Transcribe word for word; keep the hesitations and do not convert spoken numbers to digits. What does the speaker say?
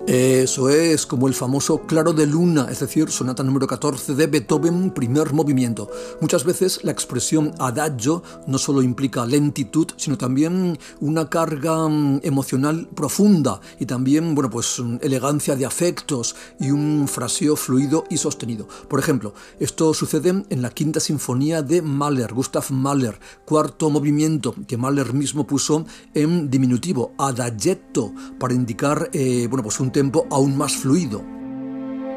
Eso es, como el famoso Claro de Luna, es decir, sonata número catorce de Beethoven, primer movimiento. Muchas veces la expresión adagio no solo implica lentitud, sino también una carga mm, emocional profunda y también, bueno, pues mm, elegancia de afectos y un fraseo fluido y sostenido. Por ejemplo, esto sucede en la quinta sinfonía de Mahler, Gustav Mahler, cuarto movimiento que Mahler mismo puso en diminutivo, adagietto, para indicar, eh, bueno, pues un tempo aún más fluido.